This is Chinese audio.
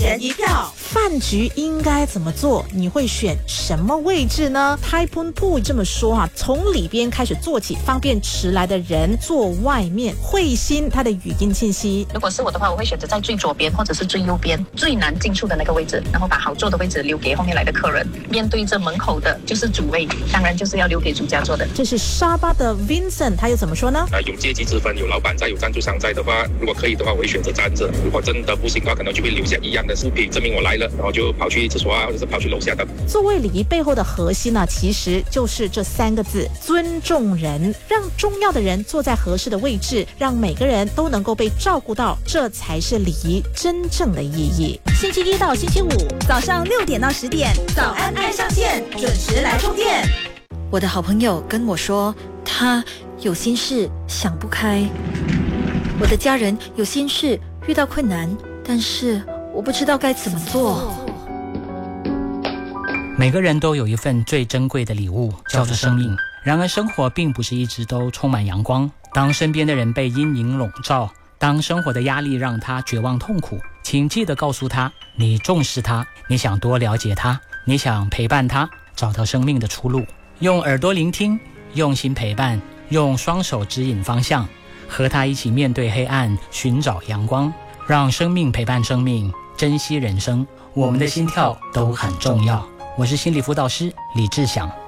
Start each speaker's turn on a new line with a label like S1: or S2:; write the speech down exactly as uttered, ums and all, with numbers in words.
S1: 人一票。饭局应该怎么做？你会选什么位置呢？ Typhoon Pool 这么说啊，从里边开始做起，方便迟来的人坐外面。慧心他的语音信息：
S2: 如果是我的话，我会选择在最左边或者是最右边最难进出的那个位置，然后把好坐的位置留给后面来的客人。面对着门口的就是主位，当然就是要留给主家坐的。
S1: 这是沙巴的 Vincent， 他又怎么说呢？
S3: 啊，有阶级之分，有老板在，有赞助商在的话，如果可以的话，我会选择站着。如果真的不行的话，可能就会留下一样的视频证明我来了，然后就跑去厕所啊，或者是跑去楼下的。
S1: 座位礼仪背后的核心呢、啊，其实就是这三个字：尊重人，让重要的人坐在合适的位置，让每个人都能够被照顾到，这才是礼仪真正的意义。星期一到星期五早上六点到十点，早安爱上线，准时来充电。
S4: 我的好朋友跟我说，他有心事想不开。我的家人有心事遇到困难，但是我不知道该怎么做。
S5: 每个人都有一份最珍贵的礼物，叫做生命。然而生活并不是一直都充满阳光，当身边的人被阴影笼罩，当生活的压力让他绝望痛苦，请记得告诉他，你重视他，你想多了解他，你想陪伴他，找到生命的出路。用耳朵聆听，用心陪伴，用双手指引方向，和他一起面对黑暗，寻找阳光，让生命陪伴生命，珍惜人生。我们的心跳都很重要。我是心理辅导师李志祥。